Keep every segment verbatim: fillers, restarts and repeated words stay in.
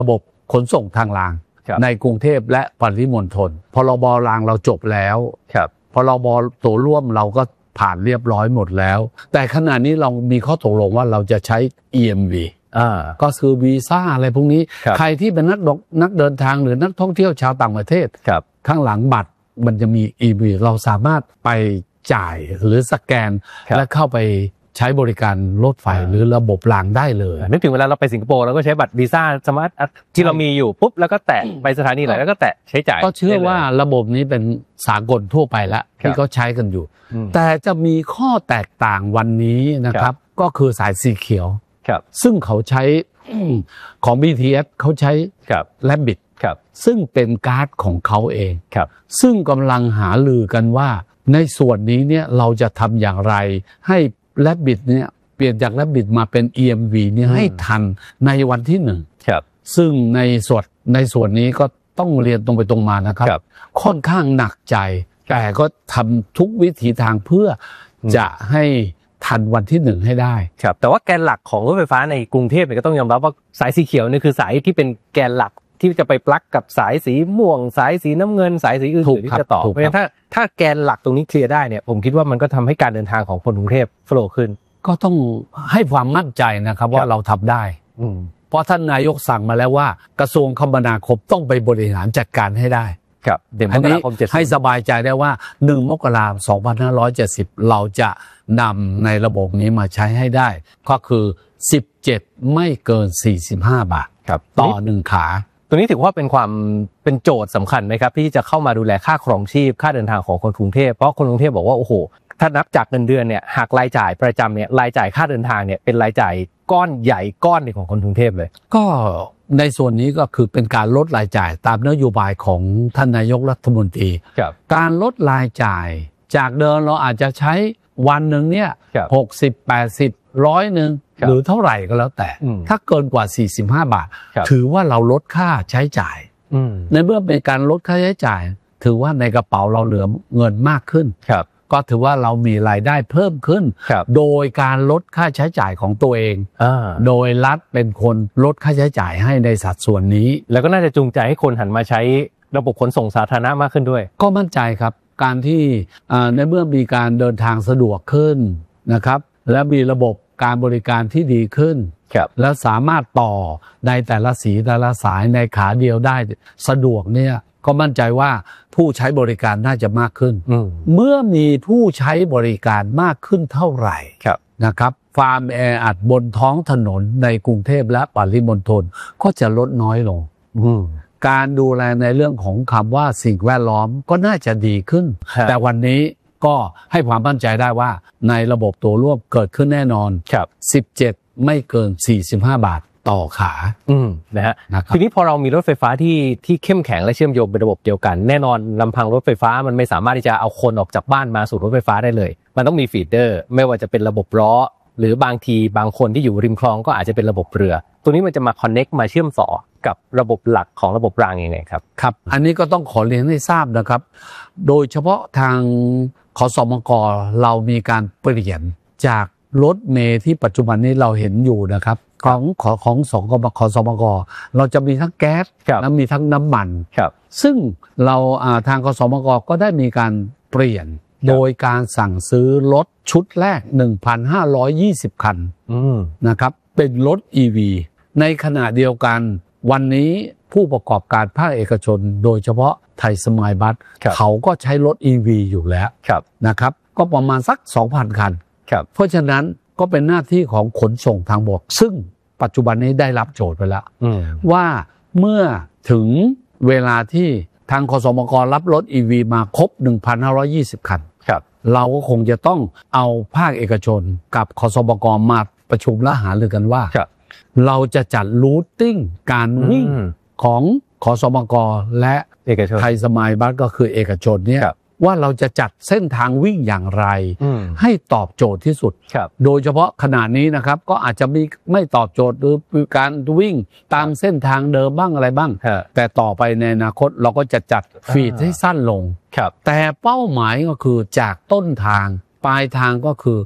ระบบขนส่งทางรางในกรุงเทพและปริมณฑลพรบรางเราจบแล้วพรบตั๋วร่วมเราก็ผ่านเรียบร้อยหมดแล้วแต่ขณะนี้เรามีข้อตกลงว่าเราจะใช้ อี เอ็ม วี อ่าก็คือวีซ่าอะไรพวกนี้ใครที่เป็นนักนักเดินทางหรือนักท่องเที่ยวชาวต่างประเทศข้างหลังบัตรมันจะมี อี เอ็ม วี เราสามารถไปจ่ายหรือสแกนและเข้าไปใช้บริการรถไฟหรือระบบรางได้เลยนึกถึงเวลาเราไปสิงคโปร์เราก็ใช้บัตรวีซ่าสมาร์ทที่เรามีอยู่ปุ๊บแล้วก็แตะไปสถานีไหนแล้วก็แตะใช้จ่ายก็เชื่อว่าระบบนี้เป็นสากลทั่วไปแล้วที่เขาใช้กันอยู่แต่จะมีข้อแตกต่างวันนี้นะครับก็คือสายสีเขียวซึ่งเขาใช้ของ บี ที เอส เขาใช้แลบบิทซึ่งเป็นการ์ดของเขาเองซึ่งกำลังหาลือกันว่าในส่วนนี้เนี่ยเราจะทำอย่างไรให้แลบบิทเนี่ยเปลี่ยนจากแลบบิทมาเป็น อี เอ็ม วี เนี่ยให้ทันในวันที่หนึ่งซึ่งในส่วนในส่วนนี้ก็ต้องเรียนตรงไปตรงมานะครับค่อนข้างหนักใจแต่ก็ทำทุกวิถีทางเพื่อจะให้ทันวันที่หนึ่งให้ได้ครับแต่ว่าแกนหลักของรถไฟฟ้าในกรุงเทพเนี่ยก็ต้องยอมรับว่าสายสีเขียวนี่คือสายที่เป็นแกนหลักที่จะไปปลั๊กกับสายสีม่วงสายสีน้ำเงินสายสีอื่นๆที่จะต่อเพราะฉะนั้นถ้าถ้าแกนหลักตรงนี้เคลียร์ได้เนี่ยผมคิดว่ามันก็ทำให้การเดินทางของคนกรุงเทพโฟลว์ขึ้นก็ต้องให้ความมั่นใจนะครับว่าเราทำได้เพราะท่านนายกสั่งมาแล้วว่ากระทรวงคมนาคมต้องไปบริหารจัดการให้ได้ครับเดือนมกราคมเจ็ดสิบให้สบายใจได้ว่าหนึ่งมกราคมสองพันห้าร้อยเจ็ดสิบเราจะนำในระบบนี้มาใช้ให้ได้ก็คือสิบเจ็ดไม่เกินสี่สิบห้าบาทต่อหนึ่งขาตัวนี้ถือว่าเป็นความเป็นโจทย์สำคัญไหมครับที่จะเข้ามาดูแลค่าครองชีพค่าเดินทางของคนกรุงเทพเพราะคนกรุงเทพบอกว่าโอ้โหถ้านับจากเงินเดือนเนี่ยหากรายจ่ายประจำเนี่ยรายจ่ายค่าเดินทางเนี่ยเป็นรายจ่ายก้อนใหญ่ก้อนหนึ่งของคนกรุงเทพเลยก็ในส่วนนี้ก็คือเป็นการลดรายจ่ายตามนโยบายของท่านนายกรัฐมนตรีการลดรายจ่ายจากเดิมเราอาจจะใช้วันหนึ่งเนี่ยหกสิบ แปดสิบ ร้อยนึงหรือเท่าไหร่ก็แล้วแต่ถ้าเกินกว่าสี่สิบห้าบาทถือว่าเราลดค่าใช้จ่ายในเมื่อเป็นการลดค่าใช้จ่ายถือว่าในกระเป๋าเราเหลือเงินมากขึ้นก็ถือว่าเรามีรายได้เพิ่มขึ้นโดยการลดค่าใช้จ่ายของตัวเองโดยรัฐเป็นคนลดค่าใช้จ่ายให้ในสัดส่วนนี้แล้วก็น่าจะจูงใจให้คนหันมาใช้ระบบขนส่งสาธารณะมากขึ้นด้วยก็มั่นใจครับการที่ในเมื่อมีการเดินทางสะดวกขึ้นนะครับและมีระบบการบริการที่ดีขึ้นและสามารถต่อในแต่ละสีแต่ละสายในขาเดียวได้สะดวกเนี่ยก็มั่นใจว่าผู้ใช้บริการน่าจะมากขึ้นเมื่อมีผู้ใช้บริการมากขึ้นเท่าไหร่นะครับความแออัดบนท้องถนนในกรุงเทพและปริมณฑลก็จะลดน้อยลงการดูแลในเรื่องของคำว่าสิ่งแวดล้อมก็น่าจะดีขึ้นแต่วันนี้ก็ให้ความมั่นใจได้ว่าในระบบตัวร่วมเกิดขึ้นแน่นอนสิบเจ็ดไม่เกินสี่สิบห้าบาทต่อขาอืมนะฮะทีนี้พอเรามีรถไฟฟ้าที่ที่เข้มแข็งและเชื่อมโยงเป็นระบบเดียวกันแน่นอนลำพังรถไฟฟ้ามันไม่สามารถที่จะเอาคนออกจากบ้านมาสู่รถไฟฟ้าได้เลยมันต้องมีฟีดเดอร์ไม่ว่าจะเป็นระบบล้อหรือบางทีบางคนที่อยู่ริมคลองก็อาจจะเป็นระบบเรือตัวนี้มันจะมาคอนเน็กต์มาเชื่อมต่อกับระบบหลักของระบบรางยังไงครับครับอันนี้ก็ต้องขอเรียนให้ทราบนะครับโดยเฉพาะทางขสมกเรามีการเปลี่ยนจากรถเมล์ที่ปัจจุบันนี้เราเห็นอยู่นะครับของของของสองขสมกเราจะมีทั้งแก๊สและมีทั้งน้ำมันซึ่งเราทางขสมกก็ได้มีการเปลี่ยนโดยการสั่งซื้อรถชุดแรก หนึ่งพันห้าร้อยยี่สิบ คันนะครับเป็นรถ อี วี ในขณะเดียวกันวันนี้ผู้ประกอบการภาคเอกชนโดยเฉพาะไทยสมายบัสเขาก็ใช้รถ อี วี อยู่แล้วนะครับก็ประมาณสัก สองพัน คันเพราะฉะนั้นก็เป็นหน้าที่ของขนส่งทางบกซึ่งปัจจุบันนี้ได้รับโจทย์ไปแล้วว่าเมื่อถึงเวลาที่ทางขสมกรับรถ อี วี มาครบ หนึ่งพันห้าร้อยยี่สิบ คันเราก็คงจะต้องเอาภาคเอกชนกับขสมกมาประชุมและหารือกันว่าเราจะจัดรูทติ้งการวิ่งของขสมกและไทยสมายบัสก็คือเอกชนเนี่ยว่าเราจะจัดเส้นทางวิ่งอย่างไรให้ตอบโจทย์ที่สุดโดยเฉพาะขณะนี้นะครับก็อาจจะมีไม่ตอบโจทย์หรือการวิ่งตามเส้นทางเดิมบ้างอะไรบ้างแต่ต่อไปในอนาคตเราก็จะจัดฟีดให้สั้นลงแต่เป้าหมายก็คือจากต้นทางปลายทางก็คือ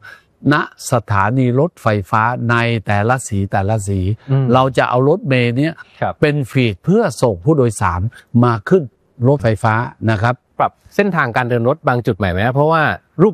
ณสถานีรถไฟฟ้าในแต่ละสีแต่ละสีอืมเราจะเอารถเมล์เนี้ยครับเป็นฟีดเพื่อส่งผู้โดยสารมาขึ้นรถไฟฟ้านะครับปรับเส้นทางการเดินรถบางจุดใหม่ไหมครับเพราะว่ารูป